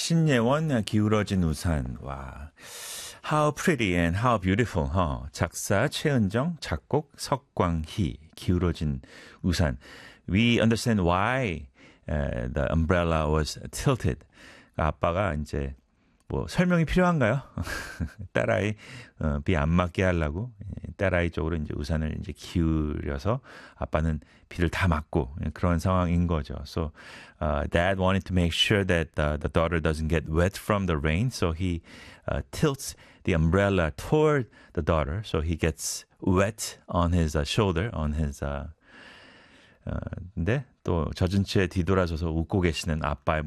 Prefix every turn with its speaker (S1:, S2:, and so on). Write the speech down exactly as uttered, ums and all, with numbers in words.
S1: 신예원 기울어진 우산. 와. How pretty and how beautiful. 허. 작사 최은정, 작곡 석광희. 기울어진 우산. We understand why uh, the umbrella was tilted. 아빠가 이제 뭐 설명이 필요한가요? 딸아이 어, 비 안 맞게 하려고 딸아이 쪽으로 이제 우산을 이제 기울여서 아빠는 비를 다 맞고 그런 상황인 거죠. So uh, dad wanted to make sure that uh, the daughter doesn't get wet from the rain, so he uh, tilts the umbrella toward the daughter, so he gets wet on his uh, shoulder, on his uh, 어, 근데 또 젖은 채 뒤돌아서서 웃고 계시는 아빠의